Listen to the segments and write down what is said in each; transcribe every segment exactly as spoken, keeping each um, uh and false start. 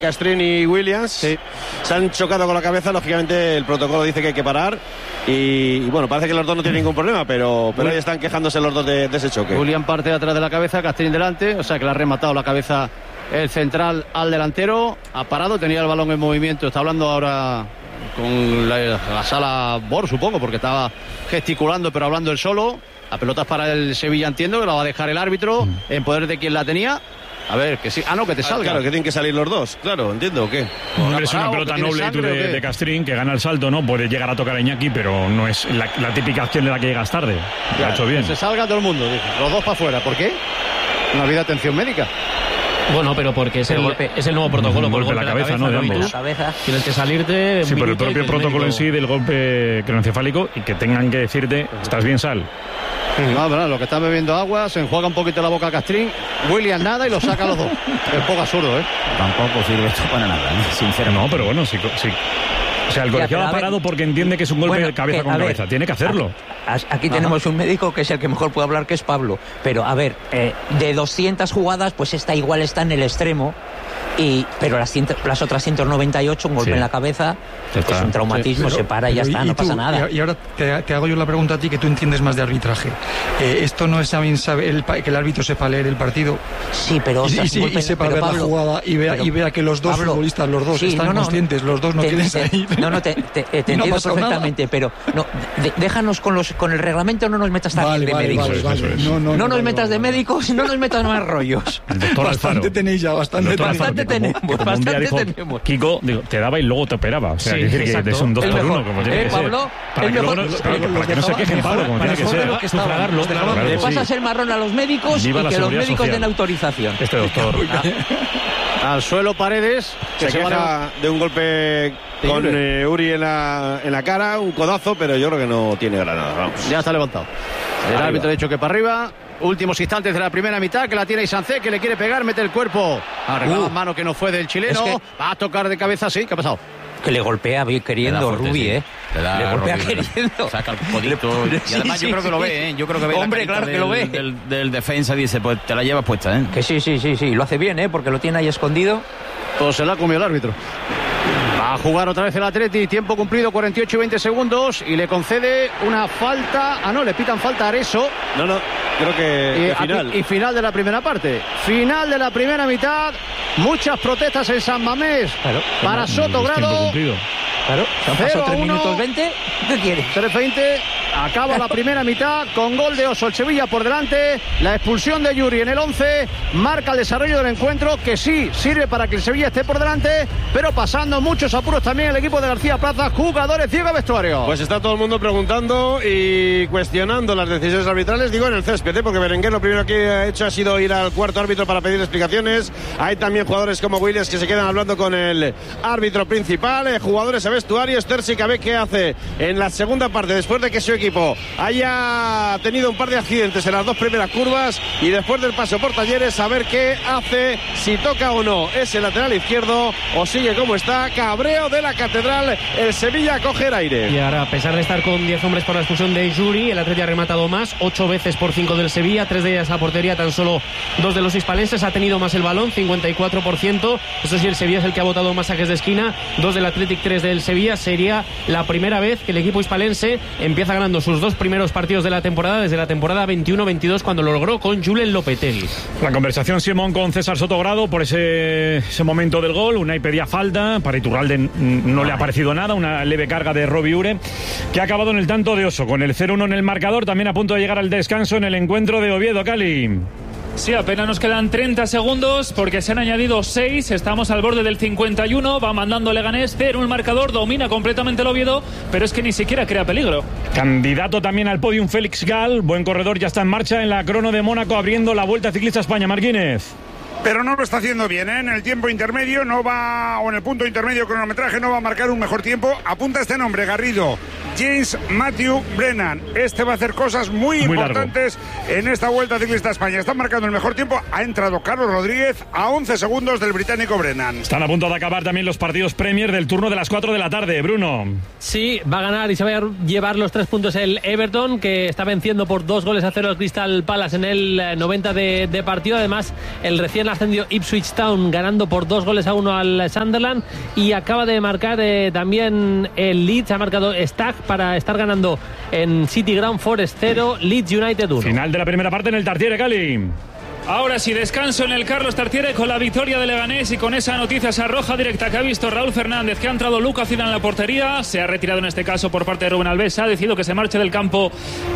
Castrín y Williams sí. se han chocado con la cabeza. Lógicamente el protocolo dice que hay que parar y, y bueno, parece que los dos no tienen ningún problema, pero, pero ahí están quejándose los dos de, de ese choque. Williams parte atrás de la cabeza, Castrín delante, o sea que le ha rematado la cabeza el central al delantero. Ha parado, tenía el balón en movimiento. Está hablando ahora con la, la sala Bor, supongo, porque estaba gesticulando, pero hablando él solo. La pelota es para el Sevilla, entiendo que la va a dejar el árbitro mm. en poder de quien la tenía. A ver, que sí. Ah, no, que te salga. Ah, claro, que tienen que salir los dos. Claro, entiendo, ¿o qué? No, es una pelota noble tú de, de Castrín, que gana el salto, ¿no? Puede llegar a tocar a Iñaki, pero no es la, la típica acción de la que llegas tarde. Lo ha hecho bien. Que se salga todo el mundo, dice. Los dos para afuera. ¿Por qué? No ha habido atención médica. Bueno, pero porque es el, golpe, es el nuevo protocolo. Un golpe en la cabeza, ¿no? De ambos. Tienes que salirte. Sí, por el propio protocolo en sí del golpe craneoencefálico y que tengan que decirte, ¿estás bien, sal? No, pero lo que está bebiendo agua, se enjuaga un poquito la boca a Castrín, William nada y lo saca a los dos. Es poco absurdo, ¿eh? Tampoco sirve esto para nada, ¿eh? Sinceramente. No, pero bueno, sí. sí. O sea, el colegiado ha parado porque entiende que es un golpe bueno, de cabeza que, con cabeza. Ver, Tiene que hacerlo. Aquí Ajá. tenemos un médico que es el que mejor puede hablar, que es Pablo. Pero, a ver, eh, de doscientas jugadas, pues esta igual está en el extremo. Y, pero las, cien, las otras ciento noventa y ocho, un golpe sí. en la cabeza, es un traumatismo, sí, pero, se para y ya está, y no tú, pasa nada. Y ahora te, te hago yo la pregunta a ti, que tú entiendes más de arbitraje. Eh, ¿Esto no es también sabe el, que el árbitro sepa leer el partido? Sí, pero... Y, y, sí, golpe, y sepa pero ver Pablo, la jugada y vea, pero, y vea que los dos Pablo, futbolistas, los dos, sí, están no, no, conscientes, los dos no te, quieren salir. No, no, te, te, te entiendo no perfectamente, nada. pero no, de, déjanos con los con el reglamento, no nos metas también vale, de vale, médicos. Vale, vale. No, no, no, no nos metas de médicos, no nos metas más rollos. El doctor Bastante tenéis ya, bastante tenemos. Dijo, Kiko, digo, te daba y luego te operaba. O sea, sí, decir exacto. que es un dos por uno, como tiene eh, que Pablo, ser. Para que, luego no, para, para que no se quejen, Pablo, como tiene que ser. Que claro, claro, le pasas sí. el marrón a los médicos Viva y que los médicos social. den autorización. Este doctor. Ah. Al suelo Paredes, que se, se queja de un golpe con eh, Uri en la, en la cara, un codazo, pero yo creo que no tiene granada. Vamos. Ya está levantado. El arriba. árbitro ha dicho que para arriba. Últimos instantes de la primera mitad, que la tiene Isancé, que le quiere pegar, mete el cuerpo. Arreglada uh, mano que no fue del chileno. Es que va a tocar de cabeza, sí. ¿Qué ha pasado? Que le golpea queriendo fuerte, Rubi, sí. ¿eh? Le, da le golpea Rubi, queriendo. Saca el codito. Y además sí, yo creo que lo ve, ¿eh? Yo creo que ve Hombre, la claro del, que lo ve. Del, del defensa dice, pues te la llevas puesta, ¿eh? Que sí, sí, sí, sí. Lo hace bien, ¿eh? Porque lo tiene ahí escondido. Pues se la ha comido el árbitro. Va a jugar otra vez el Atleti, tiempo cumplido, cuarenta y ocho y veinte segundos, y le concede una falta. Ah, no, le pitan falta a Areso. No, no, creo que, y, que final. Y final de la primera parte. Final de la primera mitad. Muchas protestas en San Mamés claro, para Sotogrado. Claro, se han pasado tres minutos veinte. ¿Qué quieres? tres veinte. Acaba la primera mitad con gol de Oso, el Sevilla por delante. La expulsión de Yuri en el once marca el desarrollo del encuentro, que sí sirve para que el Sevilla esté por delante, pero pasando muchos apuros también el equipo de García Plaza. Jugadores, Diego Vestuario. Pues está todo el mundo preguntando y cuestionando las decisiones arbitrales, digo en el césped, ¿eh? Porque Berenguer lo primero que ha hecho ha sido ir al cuarto árbitro para pedir explicaciones. Hay también jugadores como Williams que se quedan hablando con el árbitro principal, eh, jugadores a vestuarios. Terzi Cabé, ¿qué hace en la segunda parte después de que su equipo haya tenido un par de accidentes en las dos primeras curvas y después del paso por Talleres, a ver qué hace, si toca o no ese lateral izquierdo o sigue como está? Cabreo de la Catedral, el Sevilla a coger aire. Y ahora, a pesar de estar con diez hombres por la expulsión de Yuri, el Atleti ha rematado más, ocho veces por cinco del Sevilla, tres de ellas a portería, tan solo dos de los hispalenses. Ha tenido más el balón, cincuenta y cuatro por ciento. Eso sí, el Sevilla es el que ha botado más saques de esquina, dos del Athletic, tres del Sevilla. Sería la primera vez que el equipo hispalense empieza ganando sus dos primeros partidos de la temporada desde la temporada veintiuno veintidós, cuando lo logró con Julen Lopetegui. La conversación, Simón, con César Sotogrado por ese, ese momento del gol. Unai pedía falta, para Iturralde no le ha parecido nada, una leve carga de Robi Ure, que ha acabado en el tanto de Oso, con el cero uno en el marcador, también a punto de llegar al descanso en el encuentro de Oviedo. Cali. Sí, apenas nos quedan treinta segundos porque se han añadido seis, estamos al borde del cincuenta y uno, va mandando Leganés, cero el marcador, domina completamente el Oviedo, pero es que ni siquiera crea peligro. Candidato también al podium Félix Gal, buen corredor, ya está en marcha en la crono de Mónaco, abriendo la Vuelta Ciclista España. Marquínez. Pero no lo está haciendo bien, ¿eh? En el tiempo intermedio no va, o en el punto intermedio cronometraje no va a marcar un mejor tiempo. Apunta este nombre, Garrido. James Matthew Brennan. Este va a hacer cosas muy, muy importantes largo. En esta Vuelta Ciclista a España. Está marcando el mejor tiempo. Ha entrado Carlos Rodríguez a once segundos del británico Brennan. Están a punto de acabar también los partidos Premier del turno de las cuatro de la tarde. Bruno. Sí, va a ganar y se va a llevar los tres puntos el Everton, que está venciendo por dos goles a cero al Crystal Palace en el noventa de, de partido. Además, el recién ascendido Ipswich Town ganando por dos goles a uno al Sunderland, y acaba de marcar eh, también el Leeds, ha marcado Stagg para estar ganando en City Ground. Forest cero, Leeds United uno. Final de la primera parte en el Tartiere, Cali. Ahora sí, descanso en el Carlos Tartiere con la victoria de Leganés y con esa noticia, esa roja directa que ha visto Raúl Fernández, que ha entrado Lucas Zidane en la portería. Se ha retirado en este caso por parte de Rubén Alves. Ha decidido que se marche del campo,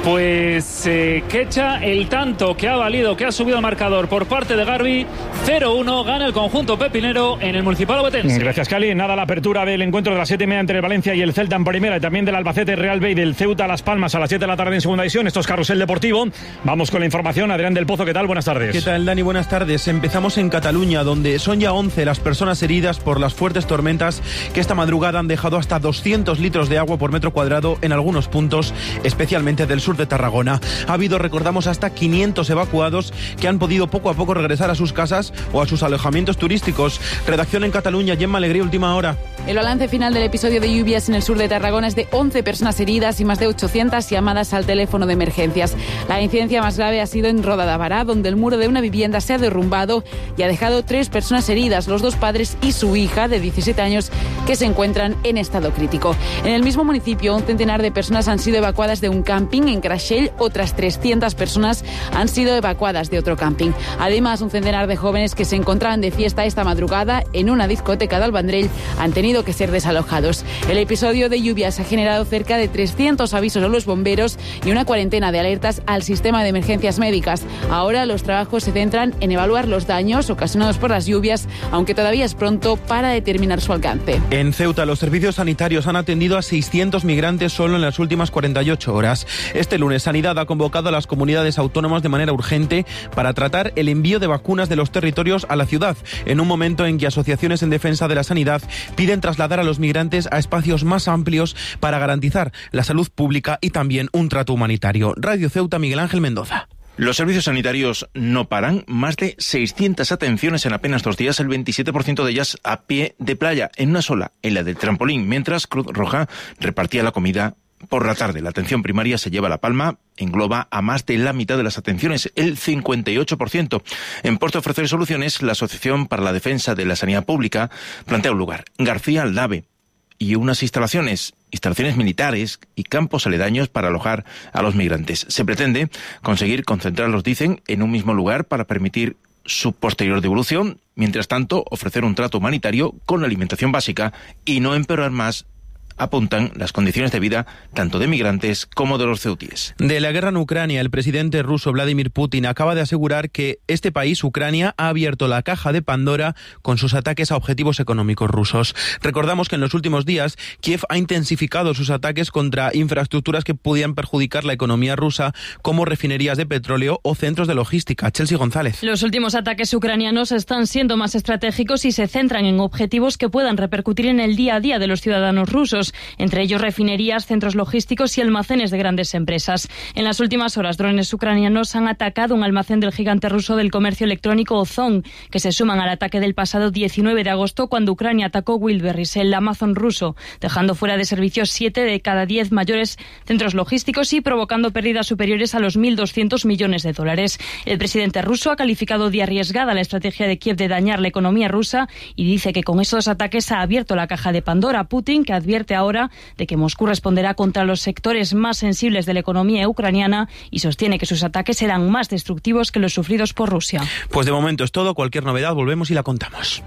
pues eh, Quecha. El tanto que ha valido, que ha subido el marcador por parte de Garbi. cero uno, gana el conjunto pepinero en el Municipal Obetense. Gracias, Cali. Nada, la apertura del encuentro de las siete y media entre el Valencia y el Celta en primera, y también del Albacete Real Bay, del Ceuta Las Palmas a las siete de la tarde en segunda división. Esto es Carrusel Deportivo. Vamos con la información. Adrián del Pozo, ¿qué tal? Buenas tardes. ¿Qué tal, Dani? Buenas tardes. Empezamos en Cataluña, donde son ya once las personas heridas por las fuertes tormentas que esta madrugada han dejado hasta doscientos litros de agua por metro cuadrado en algunos puntos, especialmente del sur de Tarragona. Ha habido, recordamos, hasta quinientos evacuados que han podido poco a poco regresar a sus casas o a sus alojamientos turísticos. Redacción en Cataluña, Gemma Alegría, última hora. El balance final del episodio de lluvias en el sur de Tarragona es de once personas heridas y más de ochocientas llamadas al teléfono de emergencias. La incidencia más grave ha sido en Roda de Bará, donde el muro de una vivienda se ha derrumbado y ha dejado tres personas heridas, los dos padres y su hija de diecisiete años, que se encuentran en estado crítico. En el mismo municipio, un centenar de personas han sido evacuadas de un camping. En Creixell, otras trescientas personas han sido evacuadas de otro camping. Además, un centenar de jóvenes que se encontraban de fiesta esta madrugada en una discoteca de Albandrell han tenido que ser desalojados. El episodio de lluvias ha generado cerca de trescientos avisos a los bomberos y una cuarentena de alertas al sistema de emergencias médicas. Ahora los trabajos se centran en evaluar los daños ocasionados por las lluvias, aunque todavía es pronto para determinar su alcance. En Ceuta, los servicios sanitarios han atendido a seiscientos migrantes solo en las últimas cuarenta y ocho horas. Este lunes, Sanidad ha convocado a las comunidades autónomas de manera urgente para tratar el envío de vacunas de los territorios a la ciudad, en un momento en que asociaciones en defensa de la sanidad piden trasladar a los migrantes a espacios más amplios para garantizar la salud pública y también un trato humanitario. Radio Ceuta, Miguel Ángel Mendoza. Los servicios sanitarios no paran, más de seiscientas atenciones en apenas dos días, el veintisiete por ciento de ellas a pie de playa, en una sola, en la del trampolín, mientras Cruz Roja repartía la comida por la tarde. La atención primaria se lleva la palma, engloba a más de la mitad de las atenciones, el cincuenta y ocho por ciento. En pos de ofrecer soluciones, la Asociación para la Defensa de la Sanidad Pública plantea un lugar, García Aldave, y unas instalaciones, instalaciones militares y campos aledaños para alojar a los migrantes. Se pretende conseguir concentrarlos, dicen, en un mismo lugar para permitir su posterior devolución, mientras tanto ofrecer un trato humanitario con alimentación básica y no empeorar más, apuntan, las condiciones de vida tanto de migrantes como de los ceutíes. De la guerra en Ucrania, el presidente ruso Vladimir Putin acaba de asegurar que este país, Ucrania, ha abierto la caja de Pandora con sus ataques a objetivos económicos rusos. Recordamos que en los últimos días Kiev ha intensificado sus ataques contra infraestructuras que podían perjudicar la economía rusa, como refinerías de petróleo o centros de logística. Chelsea González. Los últimos ataques ucranianos están siendo más estratégicos y se centran en objetivos que puedan repercutir en el día a día de los ciudadanos rusos, entre ellos refinerías, centros logísticos y almacenes de grandes empresas. En las últimas horas, drones ucranianos han atacado un almacén del gigante ruso del comercio electrónico Ozon, que se suman al ataque del pasado diecinueve de agosto, cuando Ucrania atacó Wildberries, el Amazon ruso, dejando fuera de servicio siete de cada diez mayores centros logísticos y provocando pérdidas superiores a los mil doscientos millones de dólares. El presidente ruso ha calificado de arriesgada la estrategia de Kiev de dañar la economía rusa y dice que con esos ataques ha abierto la caja de Pandora. Putin, que advierte ahora de que Moscú responderá contra los sectores más sensibles de la economía ucraniana, y sostiene que sus ataques serán más destructivos que los sufridos por Rusia. Pues de momento es todo. Cualquier novedad volvemos y la contamos.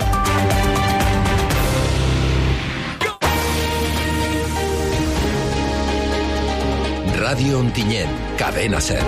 Radio Ontinyent, Cadena Ser.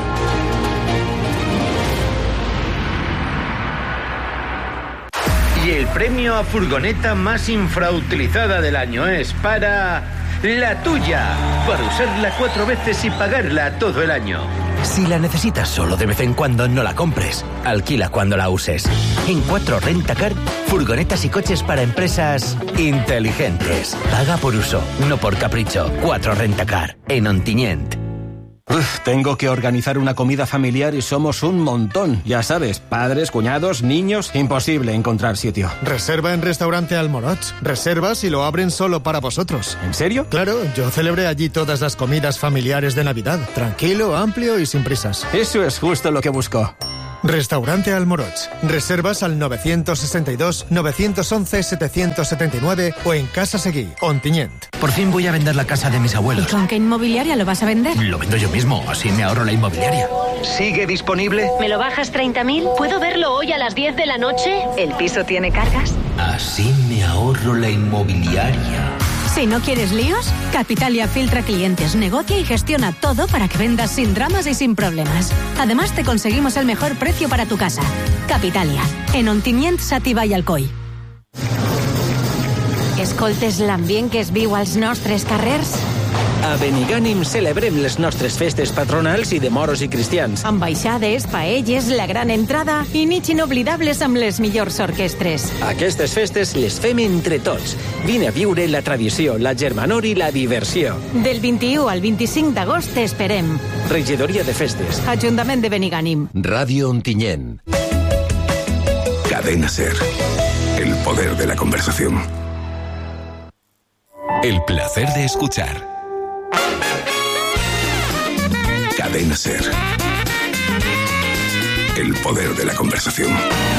Y el premio a furgoneta más infrautilizada del año es para La Tuya, para usarla cuatro veces y pagarla todo el año. Si la necesitas solo de vez en cuando, no la compres. Alquila cuando la uses. En cuatro Rentacar, furgonetas y coches para empresas inteligentes. Paga por uso, no por capricho. cuatro Rentacar, en Ontinyent. Uf, tengo que organizar una comida familiar y somos un montón. Ya sabes, padres, cuñados, niños, imposible encontrar sitio. Reserva en Restaurante Almoroch. Reservas y lo abren solo para vosotros. ¿En serio? Claro, yo celebré allí todas las comidas familiares de Navidad. Tranquilo, amplio y sin prisas. Eso es justo lo que busco. Restaurante Almoroch. Reservas al nueve sesenta y dos, nueve once, setecientos setenta y nueve o en Casa Seguí, Ontinyent. Por fin voy a vender la casa de mis abuelos. ¿Y con qué inmobiliaria lo vas a vender? Lo vendo yo mismo, así me ahorro la inmobiliaria. ¿Sigue disponible? ¿Me lo bajas treinta mil? ¿Puedo verlo hoy a las diez de la noche? ¿El piso tiene cargas? Así me ahorro la inmobiliaria. Si no quieres líos, Capitalia filtra clientes, negocia y gestiona todo para que vendas sin dramas y sin problemas. Además, te conseguimos el mejor precio para tu casa. Capitalia, en Ontinyent, Xàtiva i Alcoi. Escoltes l'ambient que es viu als nostres carrers? A Benigànim celebrem les nostres festes patronals i de moros i cristians. Ambaixades, paelles, la gran entrada i nits inoblidables amb les millors orquestres. Aquestes festes les fem entre tots. Vine a viure la tradició, la germanor i la diversió. Del vint-i-u al vint-i-cinc d'agost t'esperem. Regidoria de Festes. Ajuntament de Benigànim. Radio Ontinyent. Cadena SER. El poder de la conversación. El placer de escuchar. Cadena SER. El poder de la conversación.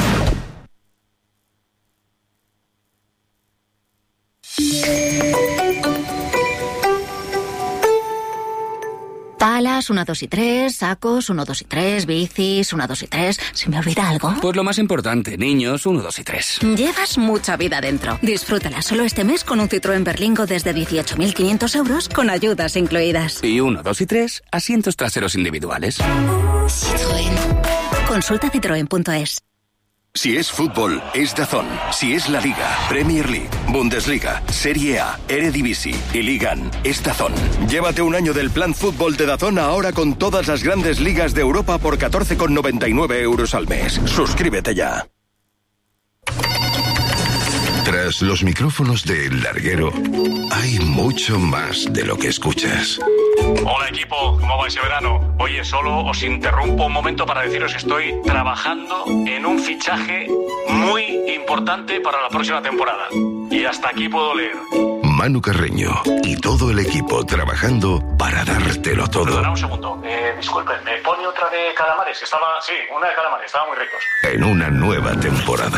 Palas, uno, dos y tres, sacos, uno, dos y tres, bicis, uno, dos y tres. ¿Se me olvida algo? Pues lo más importante, niños, uno, dos y tres. Llevas mucha vida dentro. Disfrútala solo este mes con un Citroën Berlingo desde dieciocho mil quinientos euros con ayudas incluidas. Y uno, dos y tres, asientos traseros individuales. Citroën. Consulta citroen punto es. Si es fútbol, es DAZN. Si es la Liga, Premier League, Bundesliga, Serie A, Eredivisie y Ligan, es DAZN. Llévate un año del plan fútbol de DAZN ahora con todas las grandes ligas de Europa por catorce con noventa y nueve euros al mes. Suscríbete ya. Tras los micrófonos de El Larguero, hay mucho más de lo que escuchas. Hola equipo, ¿cómo va ese verano? Oye, solo os interrumpo un momento para deciros que estoy trabajando en un fichaje muy importante para la próxima temporada. Y hasta aquí puedo leer. Manu Carreño y todo el equipo trabajando para dártelo todo. Perdona un segundo, eh, disculpen, ¿me pone otra de calamares? Que estaba, sí, una de calamares, estaban muy ricos. En una nueva temporada.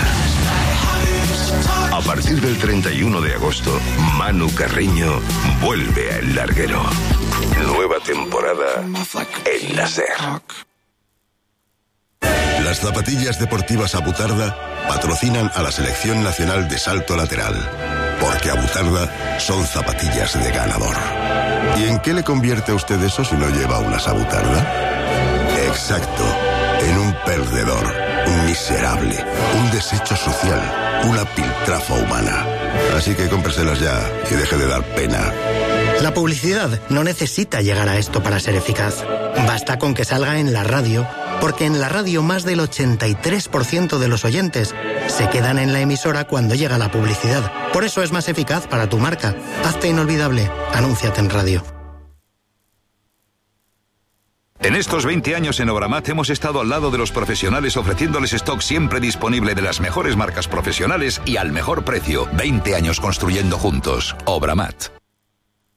A partir del treinta y uno de agosto, Manu Carreño vuelve a El Larguero. Nueva temporada en la SER. Las zapatillas deportivas Abutarda patrocinan a la Selección Nacional de Salto Lateral, porque Abutarda son zapatillas de ganador. ¿Y en qué le convierte a usted eso si no lleva unas Abutarda? Exacto, en un perdedor, un miserable, un desecho social, una piltrafa humana. Así que cómpreselas ya y deje de dar pena. La publicidad no necesita llegar a esto para ser eficaz. Basta con que salga en la radio, porque en la radio más del ochenta y tres por ciento de los oyentes se quedan en la emisora cuando llega la publicidad. Por eso es más eficaz para tu marca. Hazte inolvidable. Anúnciate en radio. En estos veinte años en Obramat hemos estado al lado de los profesionales ofreciéndoles stock siempre disponible de las mejores marcas profesionales y al mejor precio. veinte años construyendo juntos. Obramat.